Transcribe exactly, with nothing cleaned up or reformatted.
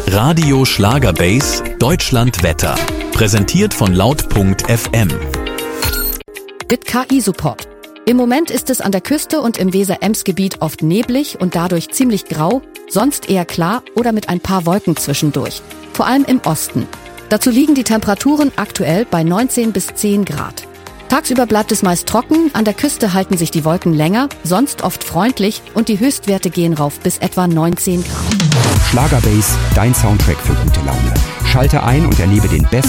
Radio Schlagerbase Deutschland Wetter. Präsentiert von laut punkt f m. Mit K I-Support. Im Moment ist es an der Küste und im Weser-Ems-Gebiet oft neblig und dadurch ziemlich grau, sonst eher klar oder mit ein paar Wolken zwischendurch. Vor allem im Osten. Dazu liegen die Temperaturen aktuell bei neunzehn bis zehn Grad. Tagsüber bleibt es meist trocken, an der Küste halten sich die Wolken länger, sonst oft freundlich und die Höchstwerte gehen rauf bis etwa neunzehn Grad. Schlagerbase, dein Soundtrack für gute Laune. Schalte ein und erlebe den besten